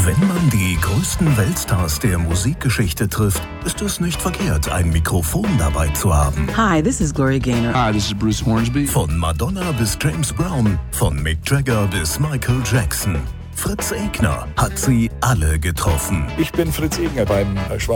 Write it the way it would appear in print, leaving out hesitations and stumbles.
Wenn man die größten Weltstars der Musikgeschichte trifft, ist es nicht verkehrt, ein Mikrofon dabei zu haben. Hi, this is Gloria Gaynor. Hi, this is Bruce Hornsby. Von Madonna bis James Brown, von Mick Jagger bis Michael Jackson. Fritz Egner hat sie alle getroffen. Ich bin Fritz Egner beim